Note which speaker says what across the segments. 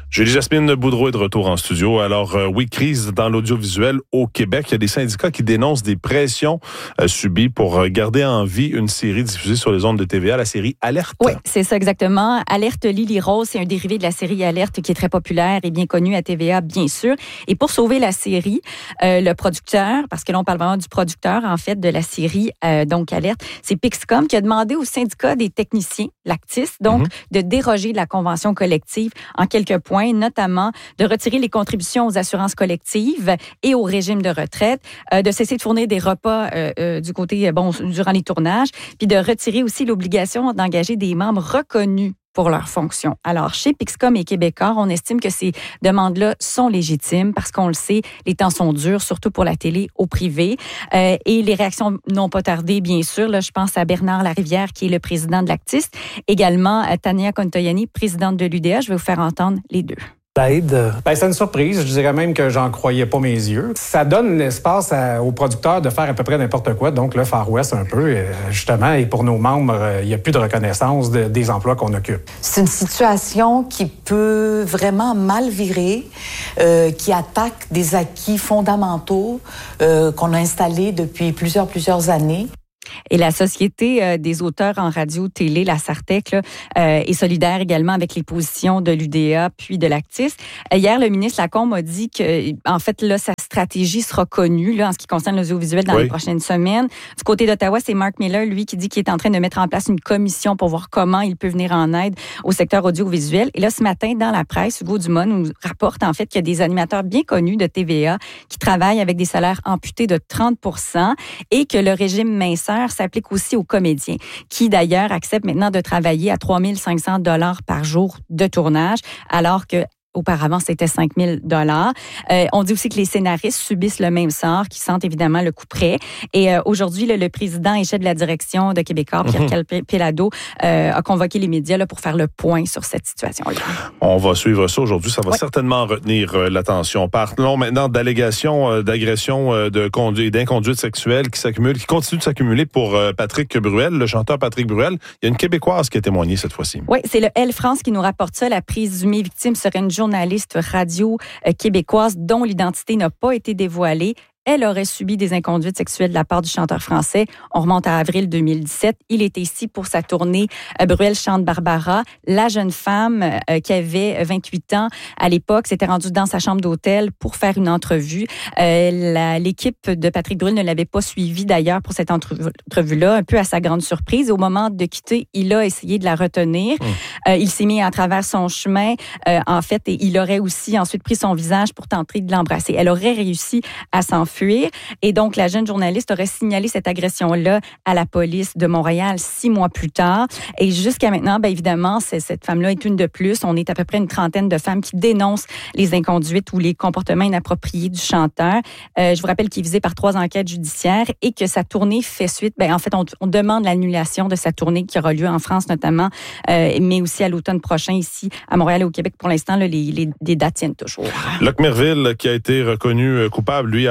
Speaker 1: Julie-Jasmine Boudreau est de retour en studio. Alors, oui, crise dans l'audiovisuel au Québec. Il y a des syndicats qui dénoncent des pressions subies pour garder en vie une série diffusée sur les ondes de TVA, la série Alerte.
Speaker 2: Oui, c'est ça exactement. Alerte Lily Rose, c'est un dérivé de la série Alerte qui est très populaire et bien connu à TVA, bien sûr. Et pour sauver la série, le producteur, parce que là, on parle vraiment du producteur, en fait, de la série, donc Alerte, c'est Pixcom qui a demandé au syndicat des techniciens, l'Actis, donc, de déroger de la convention collective en quelques points, notamment de retirer les contributions aux assurances collectives et au régime de retraite, de cesser de fournir des repas du côté, durant les tournages, puis de retirer aussi l'obligation d'engager des membres reconnus pour leurs fonctions. Alors, chez Pixcom et Québecor, on estime que ces demandes-là sont légitimes parce qu'on le sait, les temps sont durs, surtout pour la télé au privé. Et les réactions n'ont pas tardé, bien sûr. Là, je pense à Bernard Larivière, qui est le président de l'Actis. Également, à Tania Contoyani, présidente de l'UDA. Je vais vous faire entendre les deux.
Speaker 3: L'aide, c'est une surprise. Je dirais même que j'en croyais pas mes yeux. Ça donne l'espace aux producteurs de faire à peu près n'importe quoi. Donc, le Far West, un peu, justement, et pour nos membres, il n'y a plus de reconnaissance des emplois qu'on occupe.
Speaker 4: C'est une situation qui peut vraiment mal virer, qui attaque des acquis fondamentaux qu'on a installés depuis plusieurs années.
Speaker 2: Et la Société des auteurs en radio-télé, la SARTEC, est solidaire également avec les positions de l'UDA puis de l'Actis. Hier, le ministre Lacombe a dit que, en fait, là, sa stratégie sera connue là, en ce qui concerne l'audiovisuel dans les prochaines semaines. Du côté d'Ottawa, c'est Mark Miller, lui, qui dit qu'il est en train de mettre en place une commission pour voir comment il peut venir en aide au secteur audiovisuel. Et là, ce matin, dans la presse, Hugo Dumas nous rapporte, en fait, qu'il y a des animateurs bien connus de TVA qui travaillent avec des salaires amputés de 30% et que le régime minceur s'applique aussi aux comédiens, qui d'ailleurs acceptent maintenant de travailler à 3 500 $ par jour de tournage, alors que auparavant, c'était 5 000 $. On dit aussi que les scénaristes subissent le même sort, qui sentent évidemment le coup près. Et aujourd'hui, le président et chef de la direction de Québecor, Pierre Péladeau, a convoqué les médias là, pour faire le point sur cette situation-là.
Speaker 1: On va suivre ça aujourd'hui. Ça va certainement retenir l'attention. Parlons maintenant d'allégations d'agressions d'inconduite sexuelle qui continuent de s'accumuler pour Patrick Bruel, le chanteur Patrick Bruel. Il y a une Québécoise qui a témoigné cette fois-ci.
Speaker 2: Oui, c'est le Elle France qui nous rapporte ça. La présumée victime serait une journaliste radio québécoise dont l'identité n'a pas été dévoilée. Elle aurait subi des inconduites sexuelles de la part du chanteur français. On remonte à avril 2017. Il était ici pour sa tournée Bruel chante Barbara. La jeune femme qui avait 28 ans à l'époque s'était rendue dans sa chambre d'hôtel pour faire une entrevue. L'équipe de Patrick Bruel ne l'avait pas suivi d'ailleurs pour cette entrevue-là, un peu à sa grande surprise. Au moment de quitter, il a essayé de la retenir. Il s'est mis à travers son chemin, en fait, et il aurait aussi ensuite pris son visage pour tenter de l'embrasser. Elle aurait réussi à s'enfuir. Et donc, la jeune journaliste aurait signalé cette agression-là à la police de Montréal 6 mois plus tard. Et jusqu'à maintenant, bien évidemment, cette femme-là est une de plus. On est à peu près une trentaine de femmes qui dénoncent les inconduites ou les comportements inappropriés du chanteur. Je vous rappelle qu'il est visé par 3 enquêtes judiciaires et que sa tournée fait suite. En fait, on demande l'annulation de sa tournée qui aura lieu en France notamment, mais aussi à l'automne prochain ici à Montréal et au Québec. Pour l'instant, là, les dates tiennent toujours.
Speaker 1: Luc Merville, qui a été reconnu coupable, lui,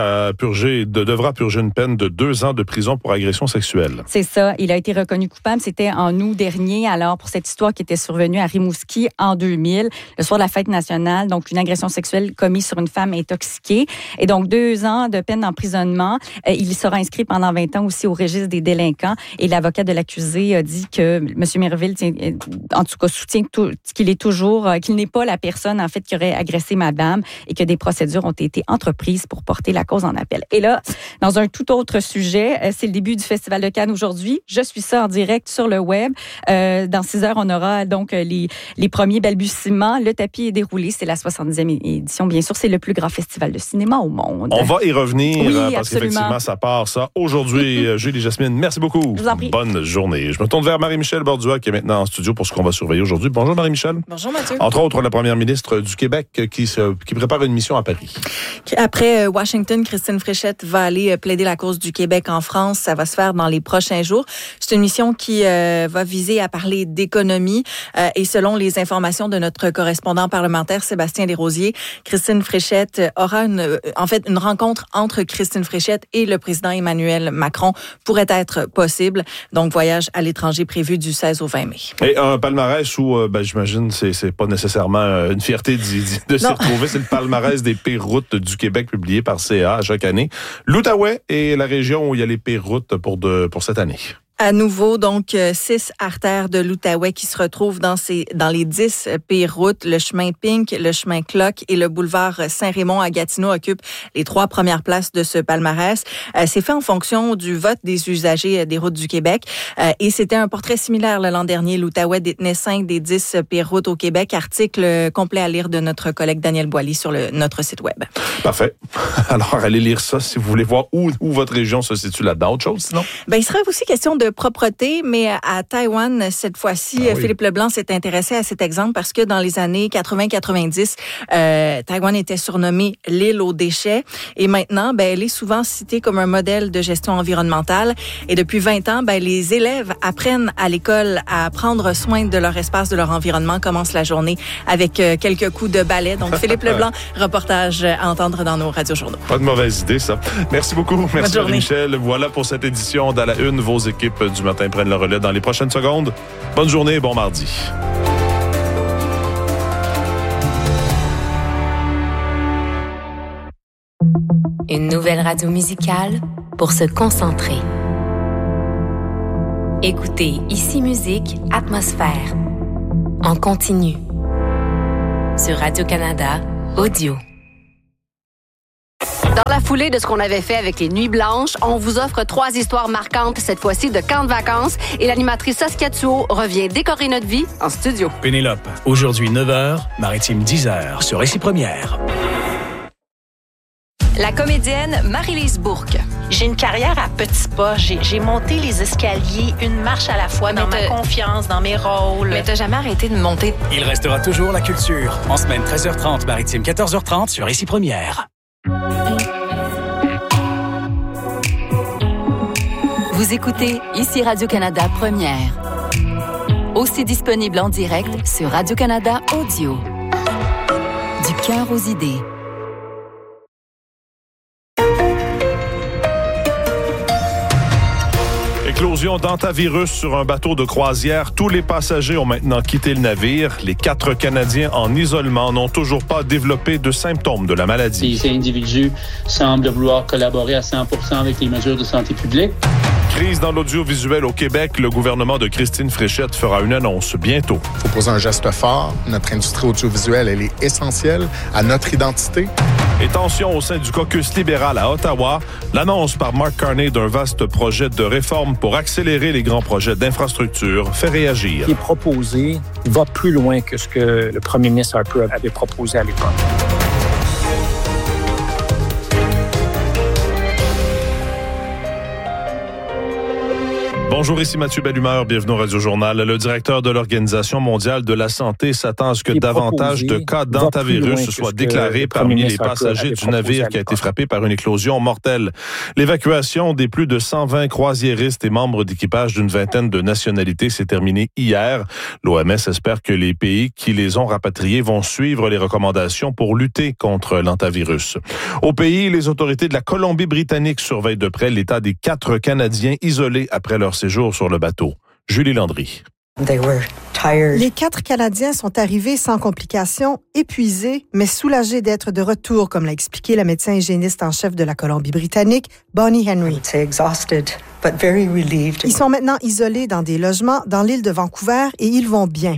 Speaker 1: devra purger une peine de 2 ans de prison pour agression sexuelle.
Speaker 2: C'est ça. Il a été reconnu coupable. C'était en août dernier, alors pour cette histoire qui était survenue à Rimouski en 2000, le soir de la fête nationale, donc une agression sexuelle commise sur une femme intoxiquée. Et donc 2 ans de peine d'emprisonnement. Il sera inscrit pendant 20 ans aussi au registre des délinquants. Et l'avocat de l'accusé a dit que M. Merville, en tout cas, soutient qu'il n'est pas la personne, en fait, qui aurait agressé madame et que des procédures ont été entreprises pour porter la cause en appel. Et là, dans un tout autre sujet, c'est le début du Festival de Cannes aujourd'hui. Je suis ça en direct sur le web. Dans 6 heures, on aura donc les premiers balbutiements. Le tapis est déroulé. C'est la 70e édition. Bien sûr, c'est le plus grand festival de cinéma au monde.
Speaker 1: On va y revenir parce
Speaker 2: absolument.
Speaker 1: qu'effectivement, ça part ça aujourd'hui. Julie-Jasmine, merci beaucoup.
Speaker 2: Je vous en prie.
Speaker 1: Bonne journée. Je me tourne vers Marie-Michel Bordua qui est maintenant en studio pour ce qu'on va surveiller aujourd'hui. Bonjour Marie-Michel.
Speaker 5: Bonjour Mathieu.
Speaker 1: Entre autres, la première ministre du Québec qui prépare une mission à Paris.
Speaker 5: Après Washington, Christine Christine Fréchette va aller plaider la cause du Québec en France. Ça va se faire dans les prochains jours. C'est une mission qui va viser à parler d'économie. Et selon les informations de notre correspondant parlementaire, Sébastien Desrosiers, Christine Fréchette aura une rencontre entre Christine Fréchette et le président Emmanuel Macron pourrait être possible. Donc, voyage à l'étranger prévu du 16 au 20 mai.
Speaker 1: Et un palmarès où, j'imagine, c'est pas nécessairement une fierté de s'y retrouver. C'est le palmarès des pires routes du Québec publié par CA chaque année. L'Outaouais est la région où il y a les pires routes pour cette année.
Speaker 5: À nouveau, donc, 6 artères de l'Outaouais qui se retrouvent dans les 10 pires routes. Le chemin Pink, le chemin Clock et le boulevard Saint-Raymond à Gatineau occupent les 3 premières places de ce palmarès. C'est fait en fonction du vote des usagers des routes du Québec. Et c'était un portrait similaire l'an dernier. L'Outaouais détenait 5 des 10 pires routes au Québec. Article complet à lire de notre collègue Daniel Boily sur notre site web. Parfait.
Speaker 1: Alors, allez lire ça si vous voulez voir où votre région se situe là-dedans. Autre chose, sinon?
Speaker 5: Il sera aussi question de propreté, mais à Taïwan, cette fois-ci, Philippe Leblanc s'est intéressé à cet exemple parce que dans les années 80-90, Taïwan était surnommée l'île aux déchets et maintenant, elle est souvent citée comme un modèle de gestion environnementale et depuis 20 ans, les élèves apprennent à l'école à prendre soin de leur espace, de leur environnement, commencent la journée avec quelques coups de balai. Donc, Philippe Leblanc, reportage à entendre dans nos radiojournaux.
Speaker 1: Pas de mauvaise idée, ça. Merci beaucoup. Merci, Michel. Voilà pour cette édition d'À la Une. Vos équipes du matin prennent le relais dans les prochaines secondes. Bonne journée et bon mardi.
Speaker 6: Une nouvelle radio musicale pour se concentrer. Écoutez Ici Musique, Atmosphère. En continu. Sur Radio-Canada, audio.
Speaker 7: Dans la foulée de ce qu'on avait fait avec les Nuits Blanches, on vous offre 3 histoires marquantes, cette fois-ci de camp de vacances. Et l'animatrice Saskia Thuot revient décorer notre vie en studio.
Speaker 8: Pénélope, aujourd'hui 9h, Maritime 10h, sur Récit Première.
Speaker 9: La comédienne Marie-Lise Bourque.
Speaker 10: J'ai une carrière à petits pas. J'ai monté les escaliers une marche à la fois dans ma confiance, dans mes rôles.
Speaker 9: Mais t'as jamais arrêté de monter.
Speaker 8: Il restera toujours la culture. En semaine 13h30, Maritime 14h30, sur Récit Première.
Speaker 6: Vous écoutez Ici Radio-Canada Première. Aussi disponible en direct sur Radio-Canada Audio. Du cœur aux idées.
Speaker 1: Éclosion d'hantavirus sur un bateau de croisière. Tous les passagers ont maintenant quitté le navire. Les 4 Canadiens en isolement n'ont toujours pas développé de symptômes de la maladie.
Speaker 11: Ces individus semblent vouloir collaborer à 100% avec les mesures de santé publique.
Speaker 1: Crise dans l'audiovisuel au Québec. Le gouvernement de Christine Fréchette fera une annonce bientôt.
Speaker 12: Il faut poser un geste fort. Notre industrie audiovisuelle, elle est essentielle à notre identité.
Speaker 1: Et tension au sein du caucus libéral à Ottawa. L'annonce par Mark Carney d'un vaste projet de réforme pour accélérer les grands projets d'infrastructure fait réagir.
Speaker 13: Ce qui est proposé va plus loin que ce que le premier ministre Harper avait proposé à l'époque.
Speaker 1: Bonjour, ici Mathieu Bellumeur, bienvenue au Radio-Journal. Le directeur de l'Organisation mondiale de la santé s'attend à ce que davantage de cas d'hantavirus soient déclarés parmi les passagers du navire qui a été frappé par une éclosion mortelle. L'évacuation des plus de 120 croisiéristes et membres d'équipage d'une vingtaine de nationalités s'est terminée hier. L'OMS espère que les pays qui les ont rapatriés vont suivre les recommandations pour lutter contre l'hantavirus. Au pays, les autorités de la Colombie-Britannique surveillent de près l'état des 4 Canadiens isolés après leur séjour sur le bateau. Julie Landry.
Speaker 14: Les 4 Canadiens sont arrivés sans complications, épuisés, mais soulagés d'être de retour, comme l'a expliqué la médecin hygiéniste en chef de la Colombie-Britannique, Bonnie Henry. Ils sont maintenant isolés dans des logements dans l'île de Vancouver et ils vont bien.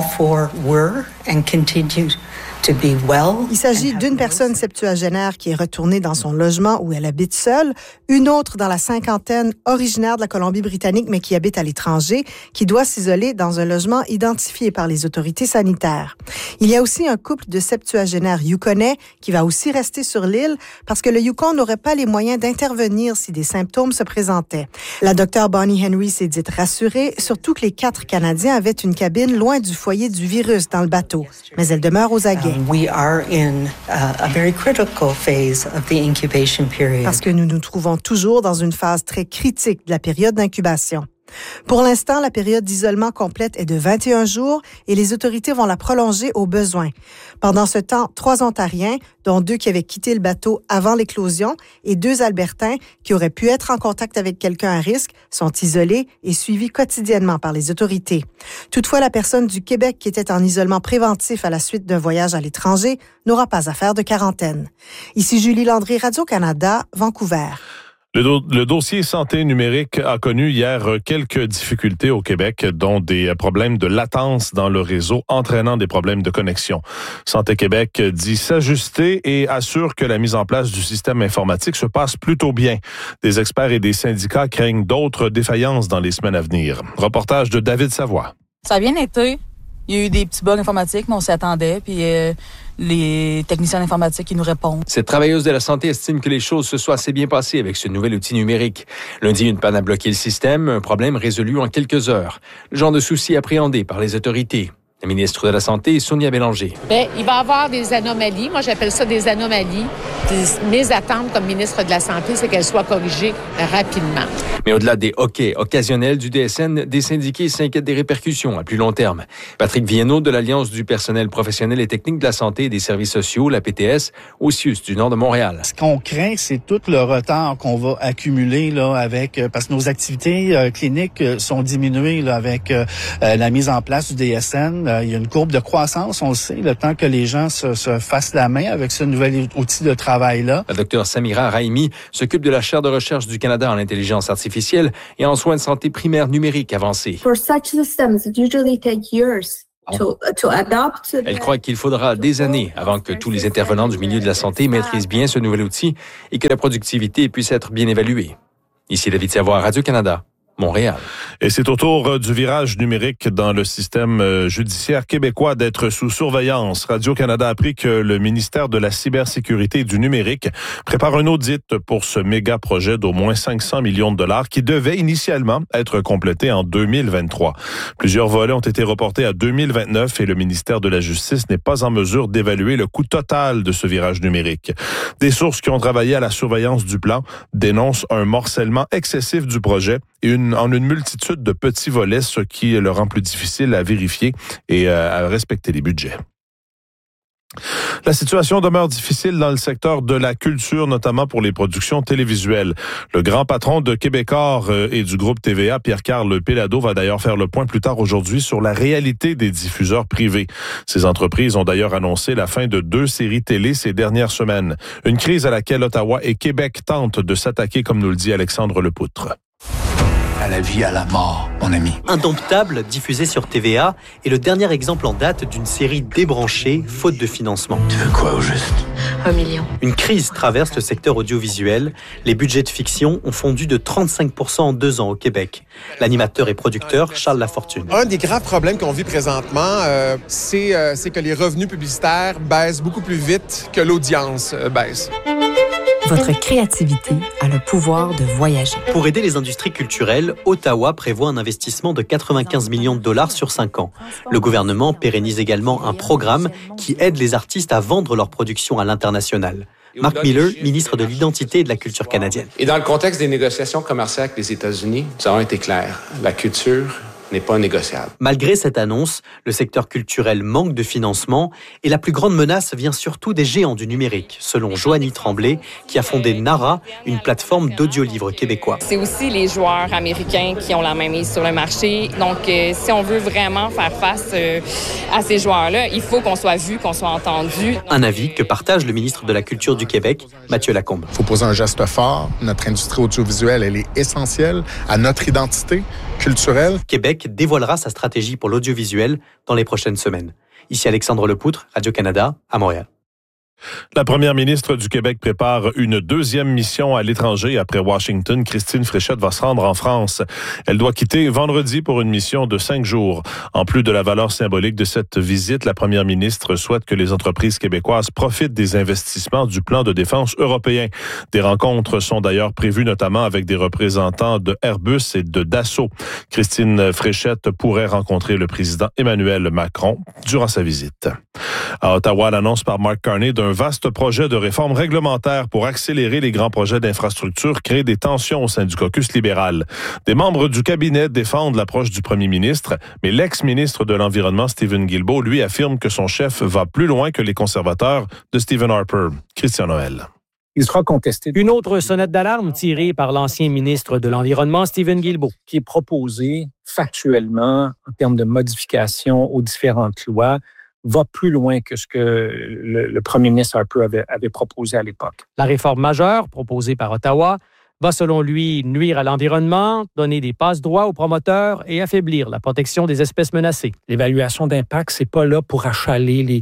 Speaker 14: Il s'agit d'une personne septuagénaire qui est retournée dans son logement où elle habite seule, une autre dans la cinquantaine originaire de la Colombie-Britannique mais qui habite à l'étranger, qui doit s'isoler dans un logement identifié par les autorités sanitaires. Il y a aussi un couple de septuagénaires yukonais qui va aussi rester sur l'île parce que le Yukon n'aurait pas les moyens d'intervenir si des symptômes se présentaient. La docteure Bonnie Henry s'est dite rassurée, surtout que les 4 Canadiens avaient une cabine loin du foyer du virus dans le bateau, mais elle demeure aux aguets.
Speaker 15: We are in a very critical phase of the incubation period.
Speaker 14: Parce que nous nous trouvons toujours dans une phase très critique de la période d'incubation. Pour l'instant, la période d'isolement complète est de 21 jours et les autorités vont la prolonger au besoin. Pendant ce temps, 3 Ontariens, dont 2 qui avaient quitté le bateau avant l'éclosion et 2 Albertains qui auraient pu être en contact avec quelqu'un à risque, sont isolés et suivis quotidiennement par les autorités. Toutefois, la personne du Québec qui était en isolement préventif à la suite d'un voyage à l'étranger n'aura pas à faire de quarantaine. Ici Julie Landry, Radio-Canada, Vancouver.
Speaker 1: Le dossier santé numérique a connu hier quelques difficultés au Québec, dont des problèmes de latence dans le réseau entraînant des problèmes de connexion. Santé Québec dit s'ajuster et assure que la mise en place du système informatique se passe plutôt bien. Des experts et des syndicats craignent d'autres défaillances dans les semaines à venir. Reportage de David Savoie.
Speaker 16: Ça a bien été. Il y a eu des petits bugs informatiques, mais on s'y attendait. Puis les techniciens informatiques qui nous répondent.
Speaker 17: Cette travailleuse de la santé estime que les choses se soient assez bien passées avec ce nouvel outil numérique. Lundi, une panne a bloqué le système, un problème résolu en quelques heures. Le genre de souci appréhendé par les autorités. La ministre de la Santé, Sonia Bélanger.
Speaker 18: Bien, il va y avoir des anomalies. Moi, j'appelle ça des anomalies. Mes attentes comme ministre de la Santé, c'est qu'elles soient corrigées rapidement.
Speaker 17: Mais au-delà des hoquets occasionnels du DSN, des syndiqués s'inquiètent des répercussions à plus long terme. Patrick Viennot de l'Alliance du personnel professionnel et technique de la santé et des services sociaux, la PTS, au CIUS du nord de Montréal.
Speaker 19: Ce qu'on craint, c'est tout le retard qu'on va accumuler là avec parce que nos activités cliniques sont diminuées là, avec la mise en place du DSN. Il y a une courbe de croissance, on le sait, le temps que les gens se fassent la main avec ce nouvel outil de travail-là.
Speaker 17: La docteure Samira Raimi s'occupe de la chaire de recherche du Canada en intelligence artificielle et en soins de santé primaire numérique avancés.
Speaker 20: For such systems, it usually take years.
Speaker 17: Elle croit qu'il faudra des années avant que tous les intervenants du milieu de la santé maîtrisent bien ce nouvel outil et que la productivité puisse être bien évaluée. Ici David Savoie, Radio-Canada. Montréal.
Speaker 1: Et c'est au tour du virage numérique dans le système judiciaire québécois d'être sous surveillance. Radio-Canada a appris que le ministère de la Cybersécurité et du Numérique prépare un audit pour ce méga projet d'au moins 500 millions de dollars qui devait initialement être complété en 2023. Plusieurs volets ont été reportés à 2029 et le ministère de la Justice n'est pas en mesure d'évaluer le coût total de ce virage numérique. Des sources qui ont travaillé à la surveillance du plan dénoncent un morcellement excessif du projet et en une multitude de petits volets, ce qui le rend plus difficile à vérifier et à respecter les budgets. La situation demeure difficile dans le secteur de la culture, notamment pour les productions télévisuelles. Le grand patron de Québecor et du groupe TVA, Pierre-Carl Péladeau, va d'ailleurs faire le point plus tard aujourd'hui sur la réalité des diffuseurs privés. Ces entreprises ont d'ailleurs annoncé la fin de 2 séries télé ces dernières semaines. Une crise à laquelle Ottawa et Québec tentent de s'attaquer, comme nous le dit Alexandre Lepoutre.
Speaker 21: À la vie, à la mort, mon ami.
Speaker 22: Indomptable, diffusé sur TVA, est le dernier exemple en date d'une série débranchée, faute de financement.
Speaker 21: Tu veux quoi au juste?
Speaker 20: 1 million.
Speaker 22: Une crise traverse le secteur audiovisuel. Les budgets de fiction ont fondu de 35% en 2 ans au Québec. L'animateur et producteur Charles Lafortune.
Speaker 23: Un des graves problèmes qu'on vit présentement, c'est que les revenus publicitaires baissent beaucoup plus vite que l'audience baisse.
Speaker 24: Votre créativité a le pouvoir de voyager.
Speaker 22: Pour aider les industries culturelles, Ottawa prévoit un investissement de 95 millions de dollars sur 5 ans. Le gouvernement pérennise également un programme qui aide les artistes à vendre leurs productions à l'international. Mark Miller, ministre de l'Identité et de la Culture canadienne.
Speaker 25: Et dans le contexte des négociations commerciales avec les États-Unis, nous avons été clairs. La culture n'est pas négociable.
Speaker 22: Malgré cette annonce, le secteur culturel manque de financement et la plus grande menace vient surtout des géants du numérique, selon Joanie Tremblay, qui a fondé Nara, une plateforme d'audiolivres québécois.
Speaker 26: C'est aussi les joueurs américains qui ont la main mise sur le marché. Donc, si on veut vraiment faire face à ces joueurs-là, il faut qu'on soit vu, qu'on soit entendu.
Speaker 22: Un avis que partage le ministre de la Culture du Québec, Mathieu Lacombe.
Speaker 12: Il faut poser un geste fort. Notre industrie audiovisuelle, elle est essentielle à notre identité culturelle.
Speaker 22: Québec dévoilera sa stratégie pour l'audiovisuel dans les prochaines semaines. Ici Alexandre Lepoutre, Radio-Canada, à Montréal.
Speaker 1: La première ministre du Québec prépare une 2e mission à l'étranger après Washington. Christine Fréchette va se rendre en France. Elle doit quitter vendredi pour une mission de 5 jours. En plus de la valeur symbolique de cette visite, la première ministre souhaite que les entreprises québécoises profitent des investissements du plan de défense européen. Des rencontres sont d'ailleurs prévues notamment avec des représentants de Airbus et de Dassault. Christine Fréchette pourrait rencontrer le président Emmanuel Macron durant sa visite. À Ottawa, l'annonce par Mark Carney d'un vaste projet de réforme réglementaire pour accélérer les grands projets d'infrastructure crée des tensions au sein du caucus libéral. Des membres du cabinet défendent l'approche du premier ministre, mais l'ex-ministre de l'Environnement, Stephen Guilbeault, lui affirme que son chef va plus loin que les conservateurs de Stephen Harper. Christian Noël.
Speaker 13: Il sera contesté.
Speaker 2: Une autre sonnette d'alarme tirée par l'ancien ministre de l'Environnement, Stephen Guilbeault.
Speaker 13: Qui est proposé factuellement en termes de modification aux différentes lois va plus loin que ce que le premier ministre Harper avait proposé à l'époque.
Speaker 2: La réforme majeure proposée par Ottawa va, selon lui, nuire à l'environnement, donner des passe-droits aux promoteurs et affaiblir la protection des espèces menacées.
Speaker 13: L'évaluation d'impact, c'est pas là pour achaler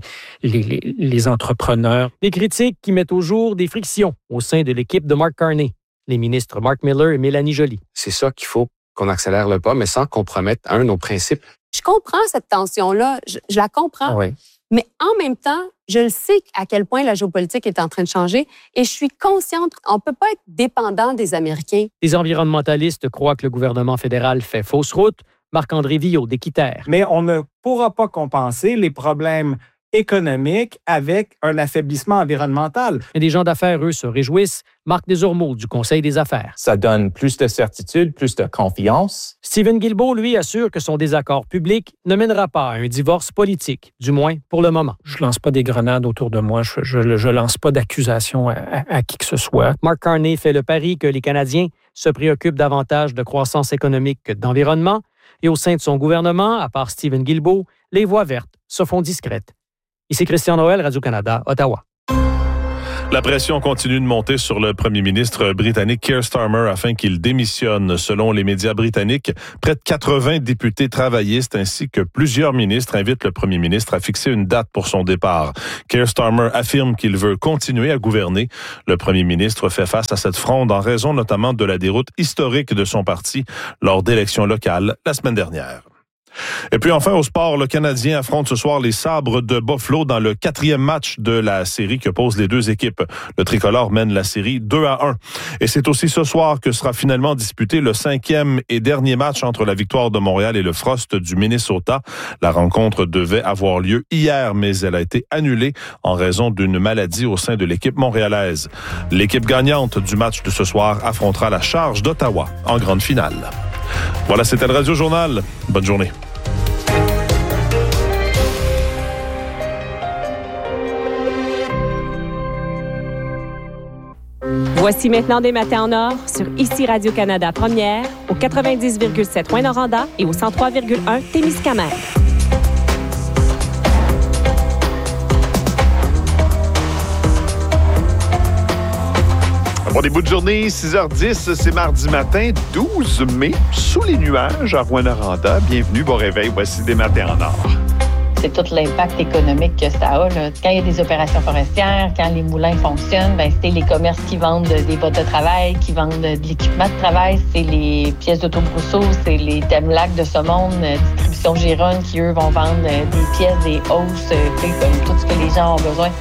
Speaker 13: les entrepreneurs.
Speaker 2: Des critiques qui mettent au jour des frictions au sein de l'équipe de Mark Carney, les ministres Mark Miller et Mélanie Joly.
Speaker 25: C'est ça qu'il faut qu'on accélère le pas, mais sans compromettre, nos principes.
Speaker 3: Je comprends cette tension-là, je la comprends.
Speaker 25: Oui.
Speaker 3: Mais en même temps, je le sais à quel point la géopolitique est en train de changer et je suis consciente qu'on ne peut pas être dépendant des Américains.
Speaker 2: Les environnementalistes croient que le gouvernement fédéral fait fausse route. Marc-André Villot d'Équiterre.
Speaker 4: Mais on ne pourra pas compenser les problèmes économiques avec un affaiblissement environnemental.
Speaker 2: Et des gens d'affaires, eux, se réjouissent. Marc Desormeaux du Conseil des affaires.
Speaker 5: Ça donne plus de certitude, plus de confiance.
Speaker 2: Stephen Guilbeault, lui, assure que son désaccord public ne mènera pas à un divorce politique, du moins pour le moment.
Speaker 13: Je lance pas des grenades autour de moi. Je lance pas d'accusations à qui que ce soit.
Speaker 2: Mark Carney fait le pari que les Canadiens se préoccupent davantage de croissance économique que d'environnement. Et au sein de son gouvernement, à part Stephen Guilbeault, les voix vertes se font discrètes. Ici Christian Noël, Radio-Canada, Ottawa.
Speaker 1: La pression continue de monter sur le premier ministre britannique Keir Starmer afin qu'il démissionne. Selon les médias britanniques, près de 80 députés travaillistes ainsi que plusieurs ministres invitent le premier ministre à fixer une date pour son départ. Keir Starmer affirme qu'il veut continuer à gouverner. Le premier ministre fait face à cette fronde en raison notamment de la déroute historique de son parti lors d'élections locales la semaine dernière. Et puis enfin au sport, le Canadien affronte ce soir les Sabres de Buffalo dans le 4e match de la série que posent les deux équipes. Le tricolore mène la série 2-1. Et c'est aussi ce soir que sera finalement disputé le 5e et dernier match entre la Victoire de Montréal et le Frost du Minnesota. La rencontre devait avoir lieu hier, mais elle a été annulée en raison d'une maladie au sein de l'équipe montréalaise. L'équipe gagnante du match de ce soir affrontera la Charge d'Ottawa en grande finale. Voilà, c'était le Radio Journal. Bonne journée.
Speaker 7: Voici maintenant des matins en or sur ici Radio-Canada Première, au 90,7 Rouyn-Noranda et au 103,1 Témiscamingue.
Speaker 10: Bon début de journée, 6h10, c'est mardi matin, 12 mai, sous les nuages à Rouyn-Noranda. Bienvenue, bon réveil, voici des matins en or.
Speaker 27: C'est tout l'impact économique que ça a. Là. Quand il y a des opérations forestières, quand les moulins fonctionnent, c'est les commerces qui vendent des bottes de travail, qui vendent de l'équipement de travail, c'est les pièces d'autobrousseau, c'est les Temlac de ce monde, distribution Gironne qui, eux, vont vendre des pièces, des hausses, tout ce que les gens ont besoin.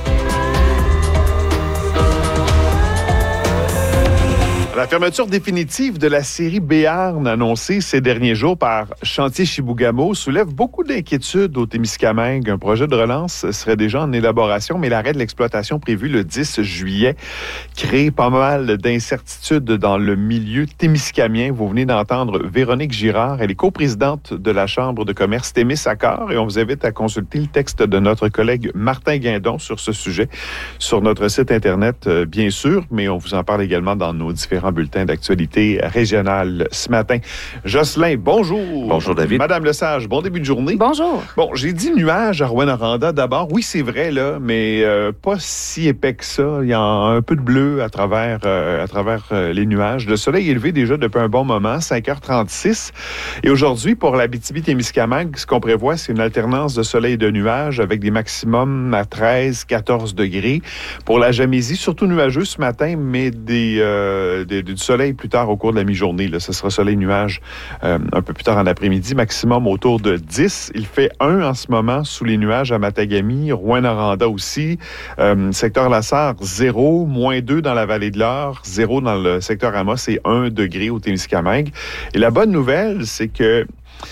Speaker 10: La fermeture définitive de la série Béarn annoncée ces derniers jours par Chantier Chibougamau soulève beaucoup d'inquiétudes au Témiscamingue. Un projet de relance serait déjà en élaboration, mais l'arrêt de l'exploitation prévu le 10 juillet crée pas mal d'incertitudes dans le milieu témiscamien. Vous venez d'entendre Véronique Girard. Elle est coprésidente de la Chambre de commerce Témisaccord et on vous invite à consulter le texte de notre collègue Martin Guindon sur ce sujet sur notre site Internet, bien sûr, mais on vous en parle également dans nos différents bulletin d'actualité régionale ce matin. Jocelyn, bonjour.
Speaker 28: Bonjour, David.
Speaker 10: Madame Lesage, bon début de journée.
Speaker 3: Bonjour.
Speaker 10: Bon, j'ai dit nuages à Rouyn-Noranda d'abord. Oui, c'est vrai, là, mais pas si épais que ça. Il y a un peu de bleu à travers les nuages. Le soleil est élevé déjà depuis un bon moment, 5h36. Et aujourd'hui, pour l'Abitibi-Témiscamingue, ce qu'on prévoit, c'est une alternance de soleil et de nuages avec des maximums à 13-14 degrés. Pour la Jamaisie, surtout nuageux ce matin, mais du soleil plus tard au cours de la mi-journée. Là. Ce sera soleil-nuage un peu plus tard en après-midi, maximum autour de 10. Il fait 1 en ce moment sous les nuages à Matagami, Rouyn-Noranda aussi. Secteur Lassar, 0, -2 dans la vallée de l'Or, 0 dans le secteur Amos et 1 degré au Témiscamingue. Et la bonne nouvelle, c'est que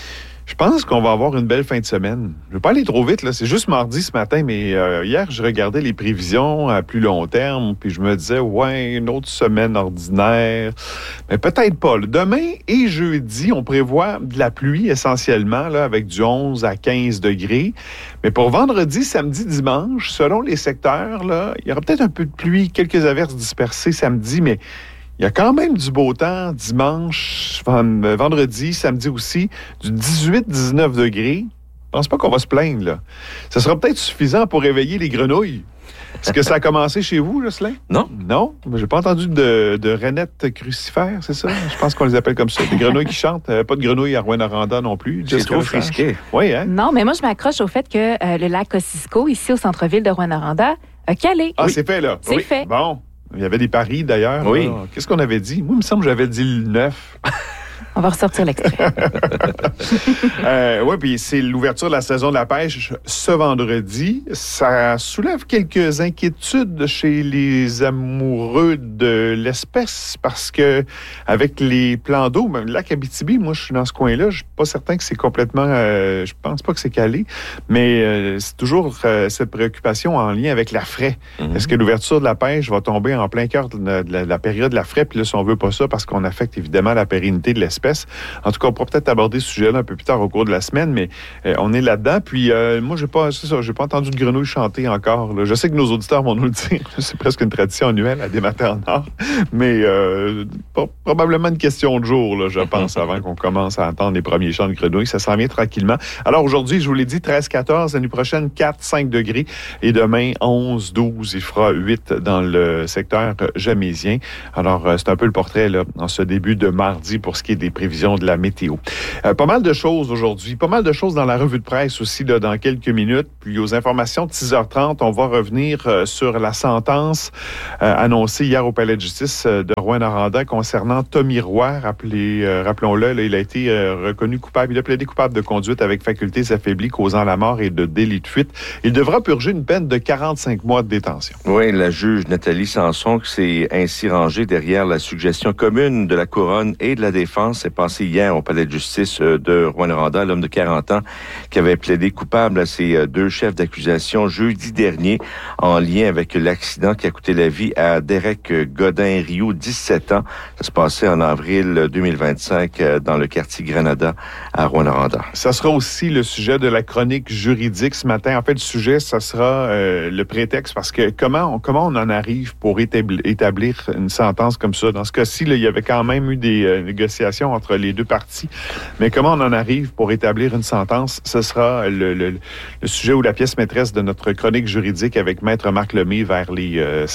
Speaker 10: Je pense qu'on va avoir une belle fin de semaine. Je ne vais pas aller trop vite, là. C'est juste mardi ce matin, mais hier, je regardais les prévisions à plus long terme, puis je me disais, ouais, une autre semaine ordinaire. Mais peut-être pas. Là. Demain et jeudi, on prévoit de la pluie essentiellement, là, avec du 11 à 15 degrés. Mais pour vendredi, samedi, dimanche, selon les secteurs, là, il y aura peut-être un peu de pluie, quelques averses dispersées samedi, mais il y a quand même du beau temps dimanche, vendredi, samedi aussi, du 18-19 degrés. Je pense pas qu'on va se plaindre, là. Ça sera peut-être suffisant pour réveiller les grenouilles. Est-ce que ça a commencé chez vous, Jocelyn?
Speaker 6: Non.
Speaker 10: Non? J'ai pas entendu de rainettes crucifères, c'est ça? Je pense qu'on les appelle comme ça. Des grenouilles qui chantent. Pas de grenouilles à Rouyn-Noranda non plus.
Speaker 6: C'est trop frisqué.
Speaker 10: Oui, hein?
Speaker 8: Non, mais moi, je m'accroche au fait que le lac Kosciuszko, ici au centre-ville de Rouyn-Noranda, a calé.
Speaker 10: Ah, oui. C'est fait, là?
Speaker 8: C'est fait.
Speaker 10: Bon. Il y avait des paris, d'ailleurs.
Speaker 6: Oui.
Speaker 10: Là. Qu'est-ce qu'on avait dit? Moi, il me semble que j'avais dit le 9.
Speaker 8: On va ressortir l'extrait.
Speaker 10: Oui, puis c'est l'ouverture de la saison de la pêche ce vendredi. Ça soulève quelques inquiétudes chez les amoureux de l'espèce parce que avec les plans d'eau, même le lac Abitibi, moi je suis dans ce coin-là, je suis pas certain que c'est complètement, je pense pas que c'est calé, mais c'est toujours cette préoccupation en lien avec la fraie. Mm-hmm. Est-ce que l'ouverture de la pêche va tomber en plein cœur de la période de la fraie? Puis là, si on veut pas ça, parce qu'on affecte évidemment la pérennité de l'espèce. En tout cas, on pourra peut-être aborder ce sujet-là un peu plus tard au cours de la semaine, mais on est là-dedans. Puis moi, j'ai pas entendu de grenouilles chanter encore. Là. Je sais que nos auditeurs vont nous le dire. C'est presque une tradition annuelle à des matins en or. Mais probablement une question de jour, là, je pense, avant qu'on commence à entendre les premiers chants de grenouilles. Ça s'en vient tranquillement. Alors aujourd'hui, je vous l'ai dit, 13-14. L'année prochaine, 4-5 degrés. Et demain, 11-12. Il fera 8 dans le secteur jamaisien. Alors, c'est un peu le portrait là, en ce début de mardi pour ce qui est des prévisions de la météo. Pas mal de choses aujourd'hui, pas mal de choses dans la revue de presse aussi là, dans quelques minutes. Puis aux informations de 6h30, on va revenir sur la sentence annoncée hier au Palais de justice de Rouyn-Noranda concernant Tommy Roy. Rappelons-le, là, il a été reconnu coupable. Il a plaidé coupable de conduite avec facultés affaiblies causant la mort et de délit de fuite. Il devra purger une peine de 45 mois de détention.
Speaker 6: Oui, la juge Nathalie Sanson qui s'est ainsi rangée derrière la suggestion commune de la Couronne et de la Défense. C'est passé hier au Palais de justice de Rouyn-Noranda, l'homme de 40 ans qui avait plaidé coupable à ses deux chefs d'accusation jeudi dernier en lien avec l'accident qui a coûté la vie à Derek Godin-Rioux, 17 ans. Ça se passait en avril 2025 dans le quartier Granada à Rouyn-Noranda.
Speaker 10: Ça sera aussi le sujet de la chronique juridique ce matin. En fait, le sujet, ça sera le prétexte parce que comment on en arrive pour établir une sentence comme ça? Dans ce cas-ci, là, il y avait quand même eu des négociations entre les deux parties. Mais comment on en arrive pour établir une sentence? Ce sera le sujet ou la pièce maîtresse de notre chronique juridique avec Maître Marc Lemay vers les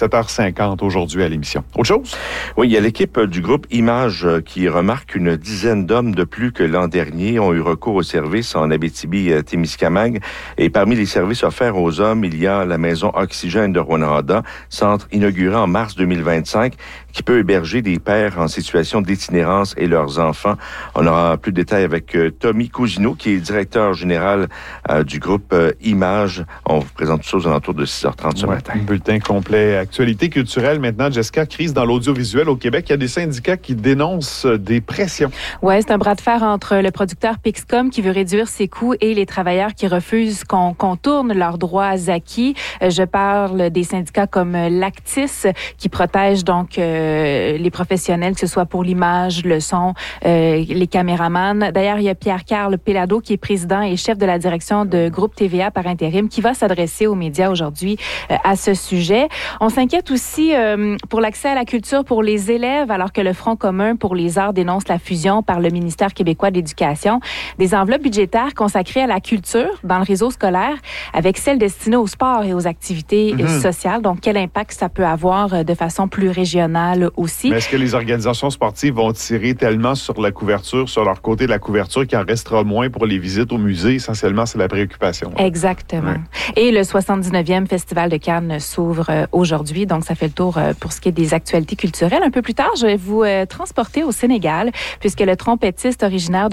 Speaker 10: 7h50 aujourd'hui à l'émission. Autre chose?
Speaker 6: Oui, il y a l'équipe du groupe Image qui remarque une dizaine d'hommes de plus que l'an dernier ont eu recours aux services en Abitibi-Témiscamingue. Et parmi les services offerts aux hommes, il y a la maison Oxygène de Rouyn-Noranda, centre inauguré en mars 2025, qui peut héberger des pères en situation d'itinérance et leurs enfants. On aura plus de détails avec Tommy Cousineau, qui est directeur général du groupe Image. On vous présente tout ça aux alentours de 6h30 ce matin.
Speaker 10: Un bulletin complet. Actualité culturelle maintenant, Jessica, crise dans l'audiovisuel au Québec. Il y a des syndicats qui dénoncent des pressions.
Speaker 8: Oui, c'est un bras de fer entre le producteur Pixcom qui veut réduire ses coûts et les travailleurs qui refusent qu'on contourne leurs droits acquis. Je parle des syndicats comme l'Actis qui protège donc les professionnels, que ce soit pour l'image, le son, les caméramans. D'ailleurs, il y a Pierre-Carl Pellado qui est président et chef de la direction de Groupe TVA par intérim qui va s'adresser aux médias aujourd'hui à ce sujet. On s'inquiète aussi pour l'accès à la culture pour les élèves alors que le Front commun pour les arts dénonce la fusion par le ministère québécois de l'Éducation des enveloppes budgétaires consacrées à la culture dans le réseau scolaire avec celles destinées au sport et aux activités sociales. Donc, quel impact ça peut avoir de façon plus régionale aussi.
Speaker 10: Mais est-ce que les organisations sportives vont tirer tellement sur la couverture, sur leur côté de la couverture, qu'il en restera moins pour les visites au musée? Essentiellement, c'est la préoccupation.
Speaker 8: Exactement. Ouais. Et le 79e Festival de Cannes s'ouvre aujourd'hui. Donc, ça fait le tour pour ce qui est des actualités culturelles. Un peu plus tard, je vais vous transporter au Sénégal, puisque le trompettiste originaire de Rouyn-Noranda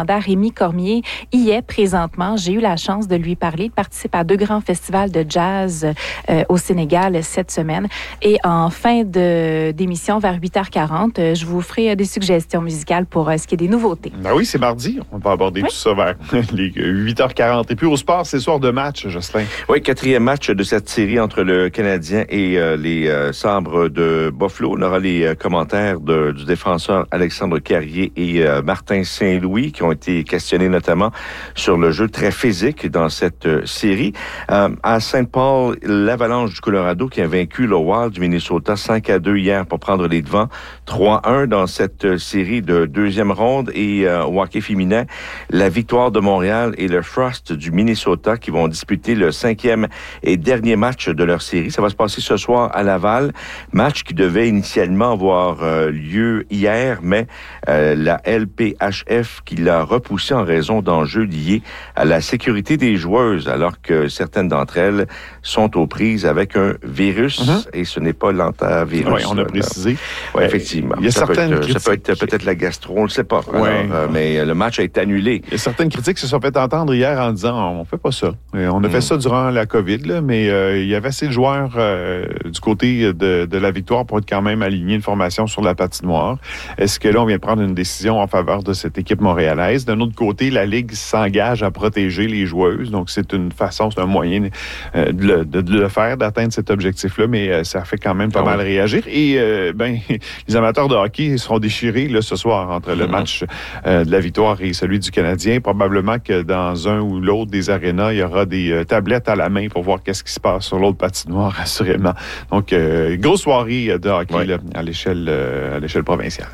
Speaker 8: Rouyn-Noranda, Rémi Cormier, y est présentement. J'ai eu la chance de lui parler. Il participe à 2 grands festivals de jazz au Sénégal cette semaine. Et en fin d'émission, vers 8h40, je vous ferai des suggestions musicales pour ce qui est des nouveautés.
Speaker 10: Ben oui, c'est mardi. On va aborder tout ça vers les 8h40. Et puis au sport, c'est soir de match, Jocelyn.
Speaker 6: Oui, 4e match de cette série entre le Canadien et les Sabres de Buffalo. On aura les commentaires du défenseur Alexandre Carrier et Martin Saint-Louis qui ont été questionnés notamment sur le jeu très physique dans cette série. À Saint-Paul, l'Avalanche du Colorado qui a vaincu le Wild du Minnesota 5-2 hier pour prendre les devants. 3-1 dans cette série de 2e ronde. Et au hockey féminin, la Victoire de Montréal et le Frost du Minnesota qui vont disputer le 5e et dernier match de leur série. Ça va se passer ce soir à Laval. Match qui devait initialement avoir lieu hier, mais la LPHF qui l'a repoussé en raison d'enjeux liés à la sécurité des joueuses, alors que certaines d'entre elles sont aux prises avec un virus et ce n'est pas l'antavirus.
Speaker 10: Oui, on a précisé.
Speaker 6: Oui, effectivement.
Speaker 10: Il y a
Speaker 6: ça peut
Speaker 10: être
Speaker 6: peut-être la gastro, on ne le sait pas. Alors, mais le match a été annulé.
Speaker 10: Il y a certaines critiques qui se sont fait entendre hier en disant on fait pas ça. On a fait ça durant la COVID, là, mais il y avait assez de joueurs du côté de la Victoire pour être quand même aligné une formation sur la patinoire. Est-ce que là, on vient de prendre une décision en faveur de cette équipe montréalaise? D'un autre côté, la Ligue s'engage à protéger les joueuses. Donc, c'est une façon, c'est un moyen de le faire, d'atteindre cet objectif-là, mais ça fait quand même pas mal réagir. Et les amateurs de hockey seront déchirés là, ce soir entre le match de la Victoire et celui du Canadien. Probablement que dans un ou l'autre des arénas, il y aura des tablettes à la main pour voir qu'est-ce qui se passe sur l'autre patinoire, assurément. Donc, grosse soirée de hockey là, à l'échelle provinciale.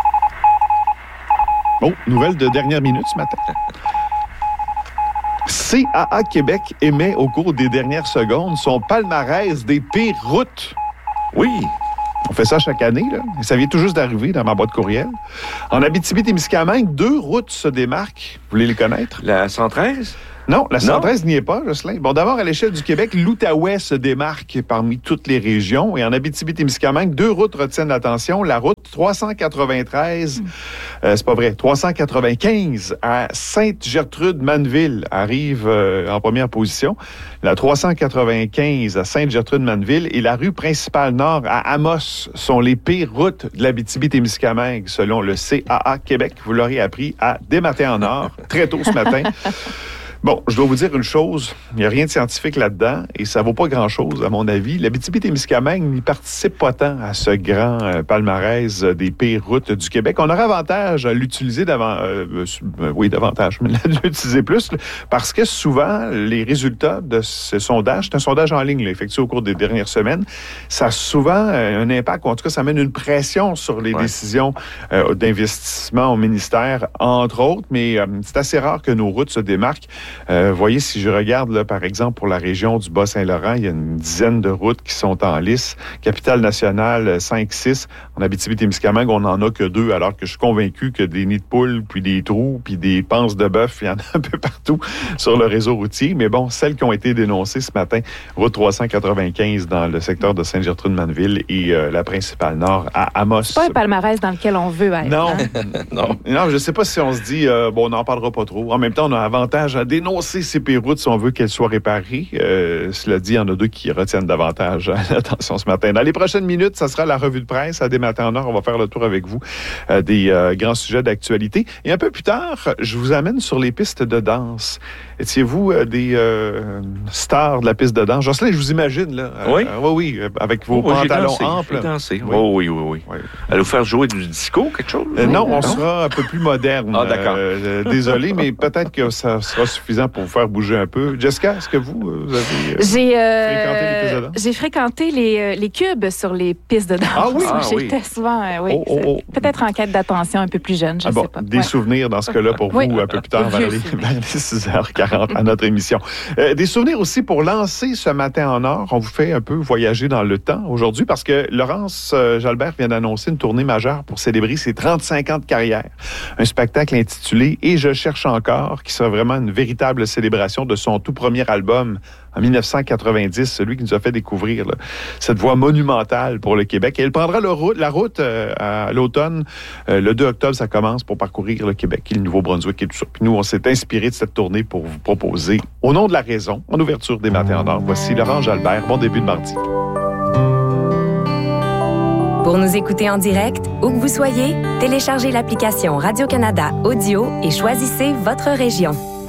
Speaker 10: Oh, nouvelle de dernière minute ce matin. CAA Québec émet au cours des dernières secondes son palmarès des pires routes.
Speaker 6: Oui.
Speaker 10: On fait ça chaque année, là. Et ça vient tout juste d'arriver dans ma boîte courriel. En Abitibi-Témiscamingue, 2 routes se démarquent. Vous voulez les connaître?
Speaker 6: La 113?
Speaker 10: Non, la 113 n'y est pas, Jocelyn. Bon, d'abord, à l'échelle du Québec, l'Outaouais se démarque parmi toutes les régions. Et en Abitibi-Témiscamingue, 2 routes retiennent l'attention. La route 393, c'est pas vrai, 395 à Sainte-Gertrude-Manneville arrive en première position. La 395 à Sainte-Gertrude-Manneville et la rue principale nord à Amos sont les pires routes de l'Abitibi-Témiscamingue, selon le CAA Québec. Vous l'aurez appris à Des Matins en Or, très tôt ce matin. Bon, je dois vous dire une chose, il n'y a rien de scientifique là-dedans et ça vaut pas grand-chose, à mon avis. L'Abitibi-Témiscamingue n'y participe pas tant à ce grand palmarès des pires routes du Québec. On aurait avantage à l'utiliser davantage, mais à l'utiliser plus, parce que souvent, les résultats de ce sondage, c'est un sondage en ligne là, effectué au cours des dernières semaines, ça a souvent un impact, ou en tout cas, ça mène une pression sur les décisions d'investissement au ministère, entre autres, mais c'est assez rare que nos routes se démarquent. Voyez, si je regarde, là, par exemple, pour la région du Bas-Saint-Laurent, il y a une dizaine de routes qui sont en lice. Capitale-Nationale, 5-6. En Abitibi-Témiscamingue, on n'en a que 2, alors que je suis convaincu que des nids de poules, puis des trous, puis des panses de bœuf, il y en a un peu partout sur le réseau routier. Mais bon, celles qui ont été dénoncées ce matin, route 395 dans le secteur de Sainte-Gertrude-Manneville et la principale nord à Amos.
Speaker 8: C'est pas un palmarès dans lequel on veut être.
Speaker 10: Non,
Speaker 8: hein?
Speaker 10: non, je ne sais pas si on se dit, on n'en parlera pas trop. En même temps, on a avantage à dénoncer ces pires routes si on veut qu'elles soient réparées. Cela dit, il y en a 2 qui retiennent davantage l'attention ce matin. Dans les prochaines minutes, ça sera la revue de presse à Des Matins en Or. On va faire le tour avec vous des grands sujets d'actualité. Et un peu plus tard, je vous amène sur les pistes de danse. Étiez-vous des stars de la piste de danse? Jocelyn, je vous imagine, là. Oui, avec vos pantalons amples.
Speaker 6: J'ai dansé. Oui. Allez vous faire jouer du disco, quelque chose?
Speaker 10: Non, on sera un peu plus moderne.
Speaker 6: Ah, d'accord.
Speaker 10: Désolé, mais peut-être que ça sera suffisant pour vous faire bouger un peu. Jessica, est-ce que vous avez fréquenté les pistes de danse?
Speaker 8: J'ai fréquenté les cubes sur les pistes de danse.
Speaker 10: Ah oui?
Speaker 8: J'étais souvent, peut-être en quête d'attention un peu plus jeune, je sais pas.
Speaker 10: Des souvenirs dans ce cas-là pour vous un peu plus tard, vers les 6h40 à notre émission. Des souvenirs aussi pour lancer ce matin en or. On vous fait un peu voyager dans le temps aujourd'hui parce que Laurence Jalbert vient d'annoncer une tournée majeure pour célébrer ses 35 ans de carrière. Un spectacle intitulé « Et je cherche encore » qui sera vraiment une véritable véritable célébration de son tout premier album en 1990, celui qui nous a fait découvrir là, cette voix monumentale pour le Québec. Et elle prendra la route à l'automne. Le 2 octobre, ça commence pour parcourir le Québec et le Nouveau-Brunswick et tout ça. Puis nous, on s'est inspiré de cette tournée pour vous proposer, au nom de la raison, en ouverture des Matins en or. Voici Laurent Jalbert. Bon début de mardi.
Speaker 9: Pour nous écouter en direct, où que vous soyez, téléchargez l'application Radio-Canada Audio et choisissez votre région.